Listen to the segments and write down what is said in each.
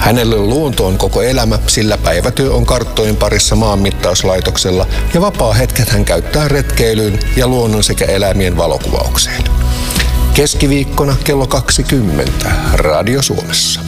Hänelle luonto on koko elämä, sillä päivätyö on karttojen parissa maanmittauslaitoksella ja vapaa-hetket hän käyttää retkeilyyn ja luonnon sekä eläimien valokuvaukseen. Keskiviikkona kello 20 Radio Suomessa.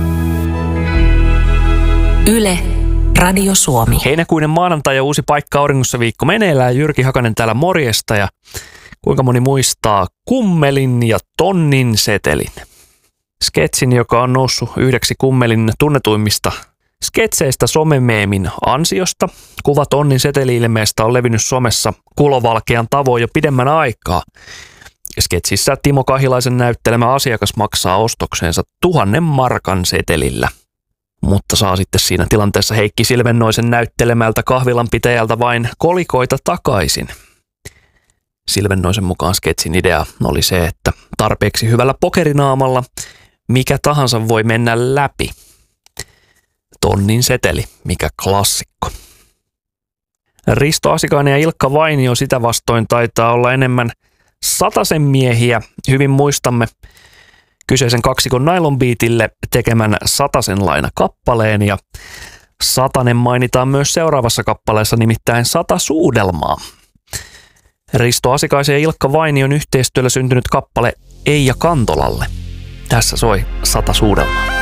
Yle, Radio Suomi. Heinäkuinen maanantai ja uusi paikka auringossa viikko meneillään. Jyrki Hakanen täällä morjesta ja kuinka moni muistaa kummelin ja tonnin setelin. Sketsin, joka on noussut yhdeksi kummelin tunnetuimmista sketseistä somemeemin ansiosta. Kuva tonnin seteli-ilmeestä on levinnyt somessa kulovalkean tavoin jo pidemmän aikaa. Sketsissä Timo Kahilaisen näyttelemä asiakas maksaa ostokseensa 1000 markan setelillä. Mutta saa sitten siinä tilanteessa Heikki Silvennoisen näyttelemältä kahvilanpitäjältä vain kolikoita takaisin. Silvennoisen mukaan sketsin idea oli se, että tarpeeksi hyvällä pokerinaamalla mikä tahansa voi mennä läpi. Tonnin seteli, mikä klassikko. Risto Asikainen ja Ilkka Vainio sitä vastoin taitaa olla enemmän satasen miehiä. Hyvin muistamme kyseisen kaksikon Nylon Beatille tekemän Satasen-laina kappaleen ja Satanen mainitaan myös seuraavassa kappaleessa, nimittäin 100 suudelmaa. Risto Asikaisen ja Ilkka Vainion yhteistyöllä syntynyt kappale Eija Kantolalle. Tässä soi 100 suudelmaa.